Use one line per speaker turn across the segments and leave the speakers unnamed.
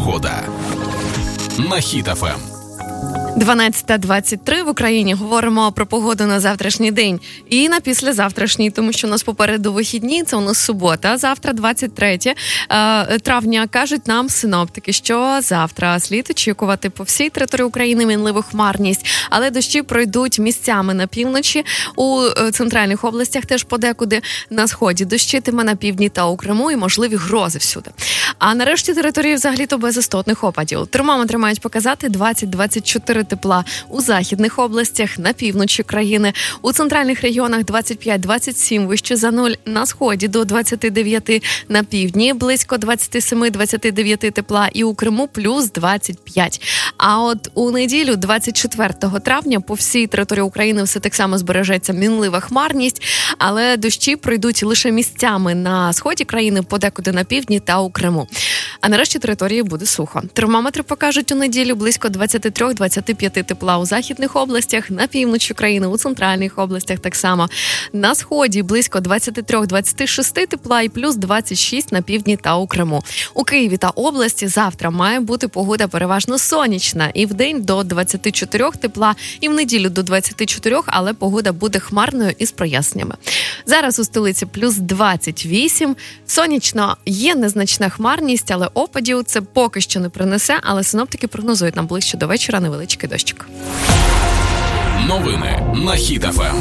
Погода на Хіт ФМ.
12:23 в Україні. Говоримо про погоду на завтрашній день і на післязавтрашній, тому що у нас попереду вихідні, це у нас субота, завтра 23 травня. Кажуть нам синоптики, що завтра слід очікувати по всій території України мінливу хмарність, але дощі пройдуть місцями на півночі, у центральних областях теж подекуди, на сході дощитиме, на півдні та у Криму і можливі грози всюди. А нарешті території взагалі-то без істотних опадів. Термометри мають показати 20-24 тепла у західних областях, на півночі країни. У центральних регіонах 25-27 вище за нуль, на сході до 29, на півдні близько 27-29 тепла і у Криму плюс 25. А от у неділю, 24 травня, по всій території України все так само збережеться мінлива хмарність, але дощі пройдуть лише місцями на сході країни, подекуди на півдні та у Криму. А нарешті території буде сухо. Термометри покажуть у неділю близько 23-25 тепла у західних областях, на півночі країни, у центральних областях так само. На сході близько 23-26 тепла і плюс 26 на півдні та у Криму. У Києві та області завтра має бути погода переважно сонячна. І вдень до 24 тепла, і в неділю до 24, але погода буде хмарною і з проясненнями. Зараз у столиці плюс 28. Сонячно, є незначна хмарність, але опадів це поки що не принесе, але синоптики прогнозують нам ближче до вечора невеличкий дощик.
Новини на Хіт ФМ.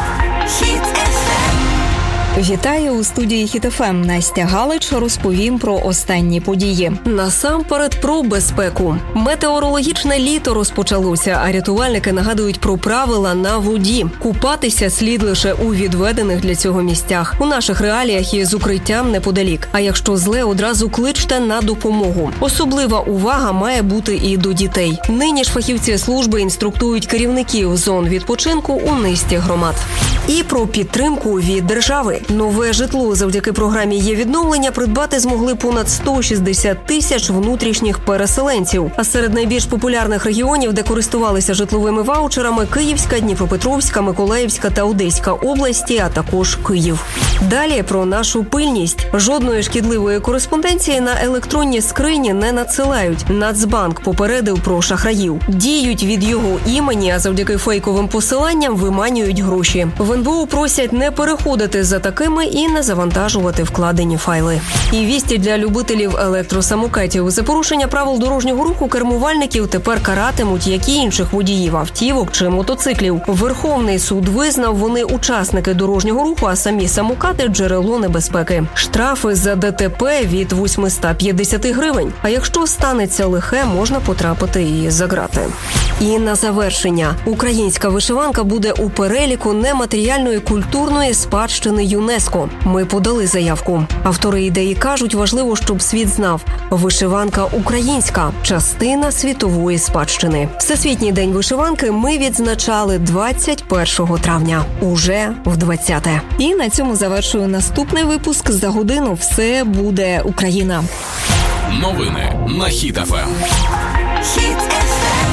Вітаю у студії Хіт ФМ. Настя Галич, розповім про останні події. Насамперед про безпеку. Метеорологічне літо розпочалося, а рятувальники нагадують про правила на воді. Купатися слід лише у відведених для цього місцях. У наших реаліях є з укриттям неподалік. А якщо зле, одразу кличте на допомогу. Особлива увага має бути і до дітей. Нині ж фахівці служби інструктують керівників зон відпочинку у низці громад. І про підтримку від держави. Нове житло завдяки програмі «Є-відновлення» придбати змогли понад 160 тисяч внутрішніх переселенців. А серед найбільш популярних регіонів, де користувалися житловими ваучерами, Київська, Дніпропетровська, Миколаївська та Одеська області, а також Київ. Далі про нашу пильність. Жодної шкідливої кореспонденції на електронні скрині не надсилають. Нацбанк попередив про шахраїв. Діють від його імені, а завдяки фейковим посиланням виманюють гроші. В НБУ просять не переходити за такими і не завантажувати вкладені файли. І вісті для любителів електросамокатів. За порушення правил дорожнього руху кермувальників тепер каратимуть, як і інших водіїв автівок чи мотоциклів. Верховний суд визнав, вони учасники дорожнього руху, а самі самокати – джерело небезпеки. Штрафи за ДТП від 850 гривень. А якщо станеться лихе, можна потрапити і за ґрати. І на завершення. Українська вишиванка буде у переліку нематеріальної культурної спадщини ЮНЕСКО. Ми подали заявку. Автори ідеї кажуть, важливо, щоб світ знав. Вишиванка українська – частина світової спадщини. Всесвітній день вишиванки ми відзначали 21 травня. Уже в 20-те. І на цьому завершую наступний випуск. За годину все буде Україна.
Новини на Хіт ФМ.
Хіт ФМ.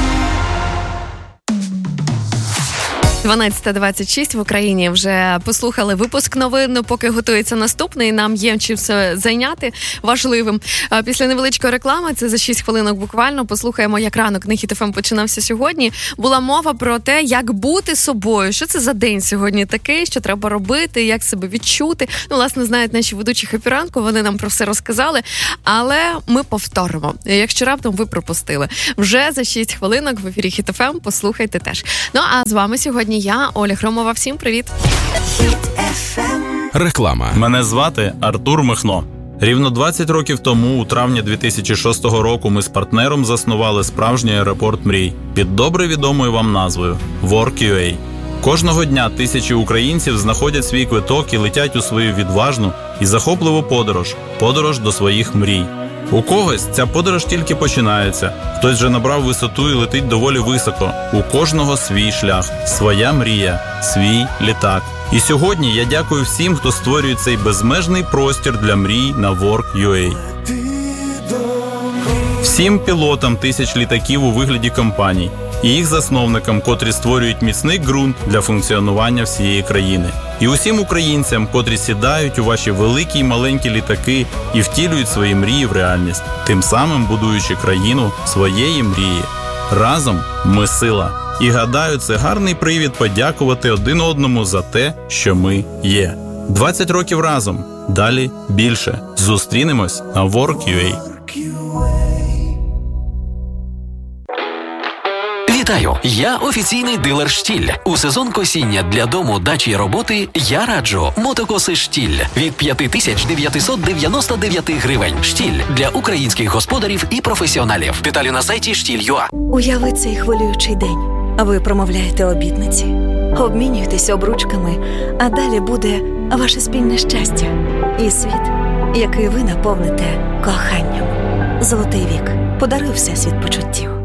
12:26 в Україні. Вже послухали випуск новин, поки готується наступний. Нам є чим все зайняти важливим. Після невеличкої реклами, це за 6 хвилинок буквально, послухаємо, як ранок на Хіт ФМ починався сьогодні. Була мова про те, як бути собою. Що це за день сьогодні такий, що треба робити, як себе відчути. Ну, власне, знають наші ведучі Хеппі ранку, вони нам про все розказали. Але ми повторимо, якщо раптом ви пропустили. Вже за 6 хвилинок в ефірі Хіт ФМ послухайте теж. Ну, а з вами сьогодні я, Оля Хромова. Всім привіт!
Реклама.
Мене звати Артур Михно. Рівно 20 років тому, у травні 2006 року, ми з партнером заснували справжній аеропорт мрій під добре відомою вам назвою Work.ua. Кожного дня тисячі українців знаходять свій квиток і летять у свою відважну і захопливу подорож до своїх мрій. У когось ця подорож тільки починається, хтось вже набрав висоту і летить доволі високо. У кожного свій шлях, своя мрія, свій літак. І сьогодні я дякую всім, хто створює цей безмежний простір для мрій на Work.ua. Всім пілотам тисяч літаків у вигляді компаній і їх засновникам, котрі створюють міцний ґрунт для функціонування всієї країни. І усім українцям, котрі сідають у ваші великі й маленькі літаки і втілюють свої мрії в реальність, тим самим будуючи країну своєї мрії. Разом ми сила. І гадаю, це гарний привід подякувати один одному за те, що ми є. 20 років разом. Далі більше. Зустрінемось на Work.ua.
Вітаю! Я офіційний дилер «Штіль». У сезон косіння для дому, дачі й роботи я раджу мотокоси «Штіль» від 5999 гривень. «Штіль» для українських господарів і професіоналів. Деталі на сайті штіль.ua.
Уяви цей хвилюючий день. А ви промовляєте обітниці, обмінюєтесь обручками, а далі буде ваше спільне щастя і світ, який ви наповните коханням. Золотий вік. Подаруй Всесвіт почуттів.